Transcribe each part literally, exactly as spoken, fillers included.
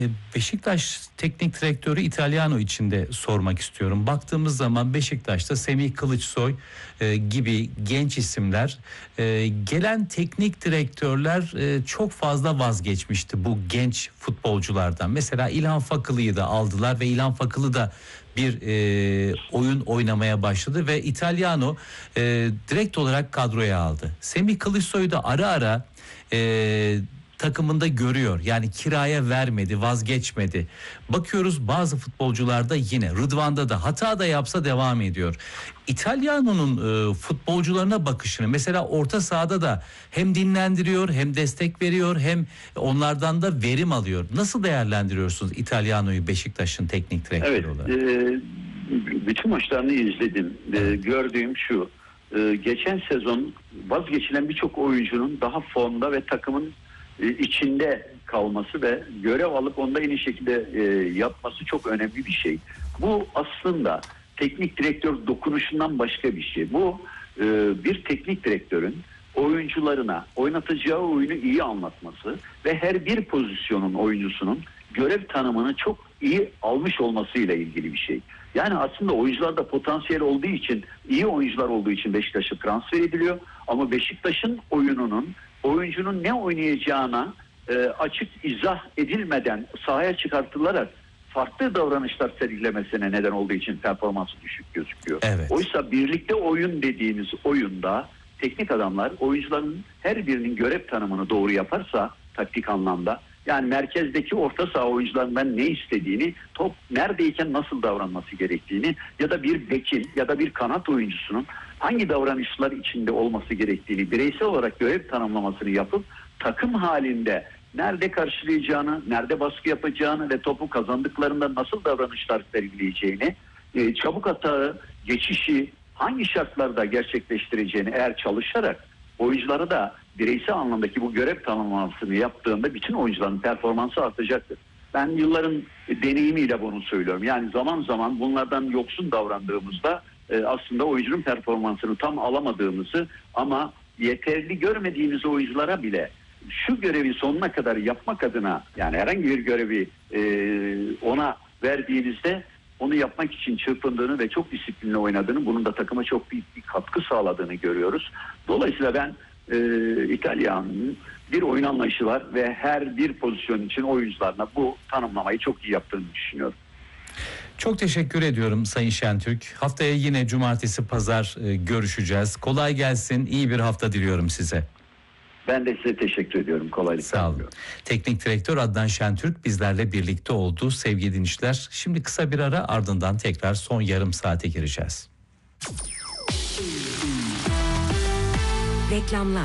Beşiktaş teknik direktörü Italiano için de sormak istiyorum. Baktığımız zaman Beşiktaş'ta Semih Kılıçsoy e, gibi genç isimler, e, gelen teknik direktörler e, çok fazla vazgeçmişti bu genç futbolculardan. Mesela İlhan Fakılı'yı da aldılar ve İlhan Fakılı da bir e, oyun oynamaya başladı ve Italiano e, direkt olarak kadroya aldı. Semih Kılıçsoy'u da ara ara e, takımında görüyor. Yani kiraya vermedi, vazgeçmedi. Bakıyoruz bazı futbolcularda yine, Rıdvan'da da hata da yapsa devam ediyor. İtalyano'nun e, futbolcularına bakışını mesela orta sahada da hem dinlendiriyor, hem destek veriyor, hem onlardan da verim alıyor. Nasıl değerlendiriyorsunuz İtalyano'yu Beşiktaş'ın teknik direktörü evet, olarak? E, bütün maçlarını izledim. E, gördüğüm şu. E, geçen sezon vazgeçilen birçok oyuncunun daha formda ve takımın içinde kalması ve görev alıp onda en iyi şekilde e, yapması çok önemli bir şey. Bu aslında teknik direktör dokunuşundan başka bir şey. Bu e, bir teknik direktörün oyuncularına oynatacağı oyunu iyi anlatması ve her bir pozisyonun oyuncusunun görev tanımını çok iyi almış olmasıyla ilgili bir şey. Yani aslında oyuncularda potansiyel olduğu için, iyi oyuncular olduğu için Beşiktaş'a transfer ediliyor. Ama Beşiktaş'ın oyununun, oyuncunun ne oynayacağına e, açık izah edilmeden sahaya çıkartılarak farklı davranışlar sergilemesine neden olduğu için performansı düşük gözüküyor. Evet. Oysa birlikte oyun dediğimiz oyunda teknik adamlar oyuncuların her birinin görev tanımını doğru yaparsa taktik anlamda, yani merkezdeki orta saha oyuncularından ne istediğini, top neredeyken nasıl davranması gerektiğini ya da bir bekin ya da bir kanat oyuncusunun hangi davranışlar içinde olması gerektiğini bireysel olarak görev tanımlamasını yapıp takım halinde nerede karşılayacağını, nerede baskı yapacağını ve topu kazandıklarında nasıl davranışlar sergileyeceğini, çabuk hata, geçişi hangi şartlarda gerçekleştireceğini eğer çalışarak oyuncuları da bireysel anlamdaki bu görev tanımlamasını yaptığında bütün oyuncuların performansı artacaktır. Ben yılların deneyimiyle bunu söylüyorum. Yani zaman zaman bunlardan yoksun davrandığımızda e, aslında oyuncunun performansını tam alamadığımızı ama yeterli görmediğimiz oyunculara bile şu görevi sonuna kadar yapmak adına, yani herhangi bir görevi e, ona verdiğinizde onu yapmak için çırpındığını ve çok disiplinli oynadığını, bunun da takıma çok büyük bir katkı sağladığını görüyoruz. Dolayısıyla ben e, İtalyan'ın bir oyun anlayışı var ve her bir pozisyon için oyuncularına bu tanımlamayı çok iyi yaptığını düşünüyorum. Çok teşekkür ediyorum Sayın Şentürk. Haftaya yine cumartesi pazar e, görüşeceğiz. Kolay gelsin, iyi bir hafta diliyorum size. Ben de size teşekkür ediyorum. Kolaylıklar Sağ olun. diliyorum. Teknik direktör Adnan Şentürk bizlerle birlikte oldu sevgili dinleyiciler. Şimdi kısa bir ara, ardından tekrar son yarım saate gireceğiz. Reklamlar.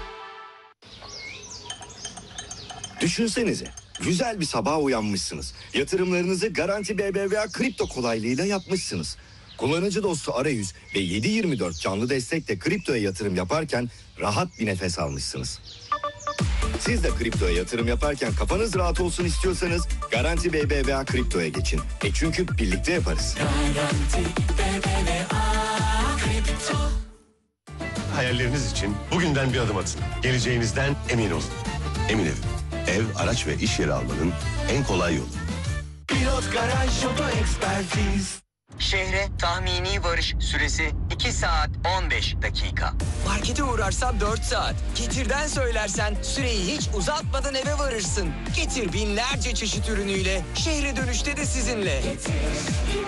Düşünsenize, güzel bir sabah uyanmışsınız. Yatırımlarınızı Garanti B B V A kripto kolaylığıyla yapmışsınız. Kullanıcı dostu arayüz ve yedi yirmi dört canlı destekle kriptoya yatırım yaparken rahat bir nefes almışsınız. Siz de kriptoya yatırım yaparken kafanız rahat olsun istiyorsanız Garanti B B V A kriptoya geçin. E çünkü birlikte yaparız. Garanti B B V A kripto. Hayalleriniz için bugünden bir adım atın. Geleceğinizden emin olun. Emin Ev. Ev, araç ve iş yeri almanın en kolay yolu. Pilot Garaj Oto Ekspertiz. Şehre tahmini varış süresi iki saat on beş dakika. Markete uğrarsan dört saat. Getir'den söylersen süreyi hiç uzatmadan eve varırsın. Getir binlerce çeşit ürünüyle şehre dönüşte de sizinle. Getir.